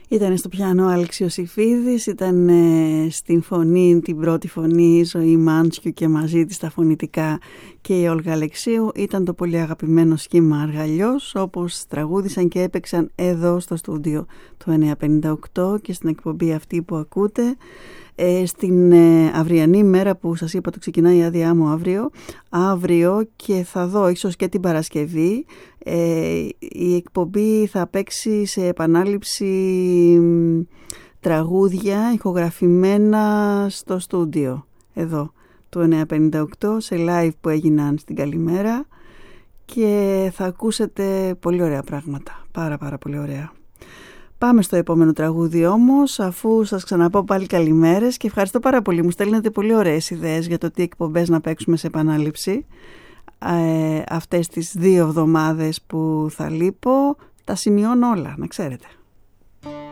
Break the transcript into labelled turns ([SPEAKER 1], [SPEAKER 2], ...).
[SPEAKER 1] Ήταν στο πιάνο Άλεξ Ιωσήφιδης, ήταν στην φωνή, την πρώτη φωνή, η Ζωή Μάντσιου και μαζί της τα φωνητικά και η Όλγα Αλεξίου. Ήταν το πολύ αγαπημένο σχήμα Αργαλιός, όπως τραγούδισαν και έπαιξαν εδώ στο στούντιο του 958 και στην εκπομπή αυτή που ακούτε. Στην αυριανή μέρα που σας είπα το ξεκινάει η άδειά μου αύριο και θα δω ίσως και την Παρασκευή, η εκπομπή θα παίξει σε επανάληψη τραγούδια ηχογραφημένα στο στούντιο εδώ του 958 σε live που έγιναν στην Καλημέρα και θα ακούσετε πολύ ωραία πράγματα, πάρα πολύ ωραία. Πάμε στο επόμενο τραγούδι όμως, αφού σας ξαναπώ πάλι καλημέρες και ευχαριστώ πάρα πολύ. Μου στέλνετε πολύ ωραίες ιδέες για το τι εκπομπές να παίξουμε σε επανάληψη. Αυτές τις 2 εβδομάδες που θα λείπω, τα σημειώνω όλα, να ξέρετε.